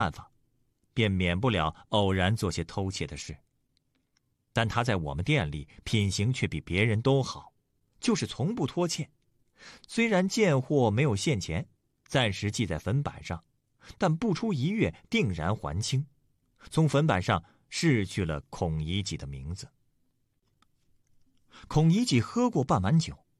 办法，便免不了偶然做些偷窃的事。但他在我们店里品行却比别人都好，就是从不拖欠。虽然贱货没有现钱，暂时记在坟板上，但不出1月定然还清。从坟板上逝去了孔乙己的名字。孔乙己喝过半碗酒，